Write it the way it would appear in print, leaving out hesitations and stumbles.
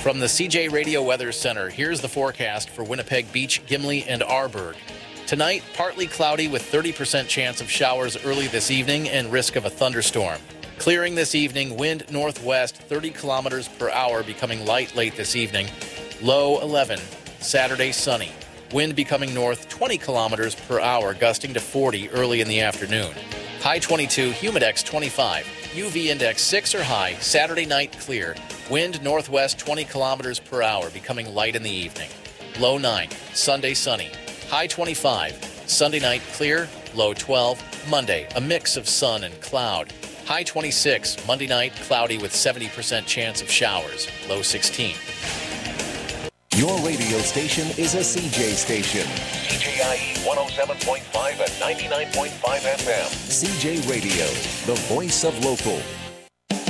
From the CJ Radio Weather Center, here's the forecast for Winnipeg Beach, Gimli, and Arborg. Tonight, partly cloudy with 30% chance of showers early this evening and risk of a thunderstorm. Clearing this evening, wind northwest 30 kilometers per hour, becoming light late this evening. Low 11. Saturday, sunny. Wind becoming north 20 kilometers per hour, gusting to 40 early in the afternoon. High 22, humidex 25. UV index 6 or high. Saturday night, clear. Wind northwest 20 kilometers per hour, becoming light in the evening. Low 9. Sunday, sunny. High 25. Sunday night, clear. Low 12. Monday, a mix of sun and cloud. High 26. Monday night, cloudy with 70% chance of showers. Low 16. Your radio station is a CJ station. CJIE 107.5 and 99.5 FM. CJ Radio, the voice of local.